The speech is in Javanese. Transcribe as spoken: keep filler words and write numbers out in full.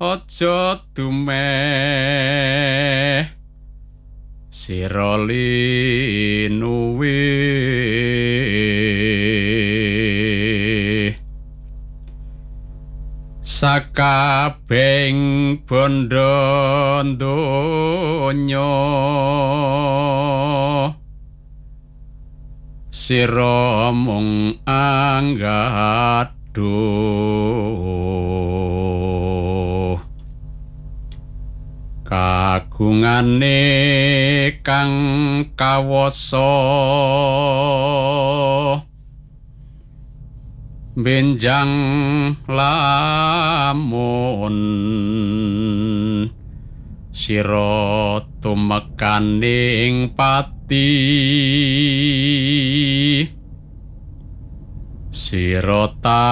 aja dumeh sira linuwe sakabeng bondo donya sira mung anggadhuh kagungane kang kawasa benjang lamun sira tumekaning pati sira